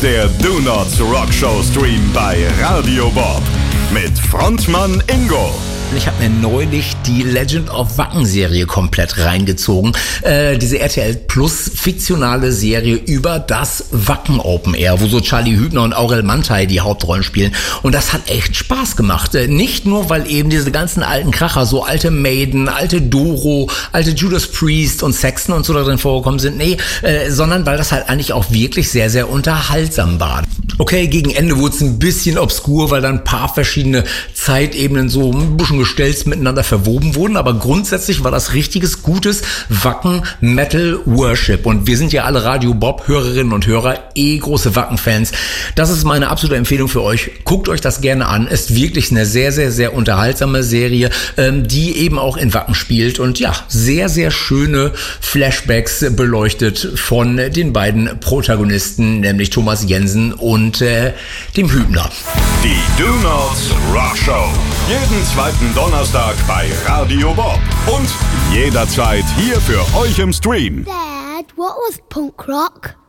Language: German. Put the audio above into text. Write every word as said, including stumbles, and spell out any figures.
der Do Not Rock Show Stream bei Radio Bob mit Frontmann Ingo. Ich habe mir neulich die Legend of Wacken-Serie komplett reingezogen. Äh, diese R T L Plus fiktionale Serie über das Wacken Open Air, wo so Charlie Hübner und Aurel Mantai die Hauptrollen spielen. Und das hat echt Spaß gemacht. Äh, nicht nur, weil eben diese ganzen alten Kracher, so alte Maiden, alte Doro, alte Judas Priest und Saxon und so da drin vorgekommen sind. Nee, äh, sondern weil das halt eigentlich auch wirklich sehr, sehr unterhaltsam war. Okay, gegen Ende wurde es ein bisschen obskur, weil dann ein paar verschiedene Zeitebenen so ein bisschen gestellt miteinander verwoben wurden, aber grundsätzlich war das richtiges, gutes Wacken Metal Worship und wir sind ja alle Radio Bob Hörerinnen und Hörer, eh große Wacken-Fans. Das ist meine absolute Empfehlung für euch. Guckt euch das gerne an. Ist wirklich eine sehr, sehr, sehr unterhaltsame Serie, ähm, die eben auch in Wacken spielt und ja, sehr, sehr schöne Flashbacks beleuchtet von den beiden Protagonisten, nämlich Thomas Jensen und äh, dem Hübner. Die Do Not Rock Show. Jeden zweiten Donnerstag bei Radio Bob. Und jederzeit hier für euch im Stream. Dad, what was punk rock?